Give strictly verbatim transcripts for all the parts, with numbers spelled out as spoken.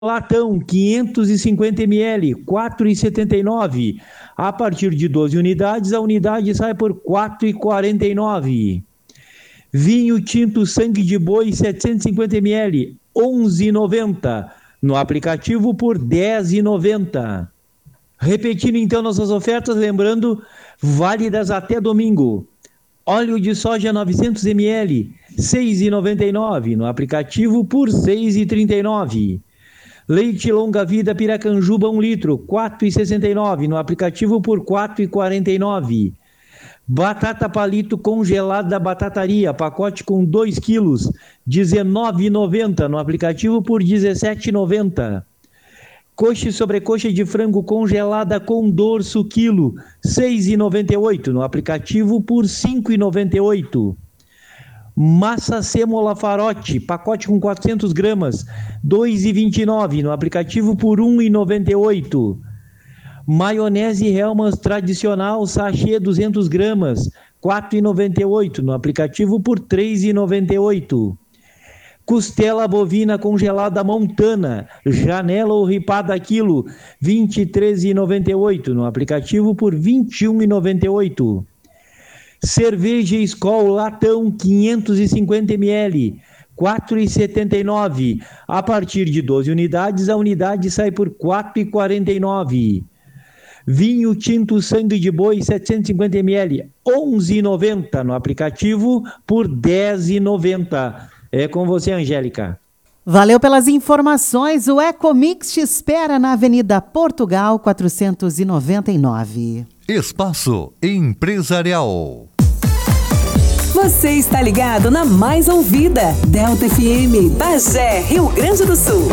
Latão, quinhentos e cinquenta mililitros, quatro reais e setenta e nove centavos. A partir de doze unidades, a unidade sai por quatro reais e quarenta e nove centavos. Vinho tinto sangue de boi, setecentos e cinquenta mililitros, onze reais e noventa centavos. No aplicativo por dez reais e noventa centavos. Repetindo então nossas ofertas, lembrando, válidas até domingo. Óleo de soja novecentos mililitros, seis reais e noventa e nove centavos. No aplicativo por seis reais e trinta e nove centavos. Leite longa vida Piracanjuba um litro, quatro reais e sessenta e nove centavos. No aplicativo por quatro reais e quarenta e nove centavos. Batata palito congelada da Batataria, pacote com dois quilos, dezenove reais e noventa centavos. No aplicativo por dezessete reais e noventa centavos. Coxa e sobrecoxa de frango congelada com dorso quilo, seis reais e noventa e oito centavos. No aplicativo por cinco reais e noventa e oito centavos. Massa sêmola farote, pacote com quatrocentas gramas, dois reais e vinte e nove centavos. No aplicativo por um real e noventa e oito centavos. Maionese Hellmann's tradicional, sachê duzentas gramas, quatro reais e noventa e oito centavos. No aplicativo por três reais e noventa e oito centavos. Costela bovina congelada Montana, janela ou ripada quilo, vinte e três reais e noventa e oito centavos. No aplicativo por vinte e um reais e noventa e oito centavos. Cerveja Skol latão, quinhentos e cinquenta mililitros, quatro reais e setenta e nove centavos. A partir de doze unidades, a unidade sai por quatro reais e quarenta e nove centavos. Vinho tinto sangue de boi, setecentos e cinquenta mililitros, onze reais e noventa centavos. No aplicativo por dez reais e noventa centavos. É com você, Angélica. Valeu pelas informações. O Ecomix te espera na Avenida Portugal, quatrocentos e noventa e nove. Espaço Empresarial. Você está ligado na mais ouvida, Delta F M, Bagé, Rio Grande do Sul.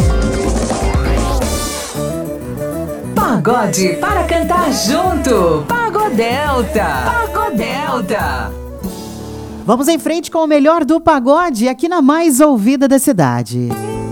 Pagode para cantar junto. Pagodelta. Pagodelta. Vamos em frente com o melhor do pagode aqui na mais ouvida da cidade.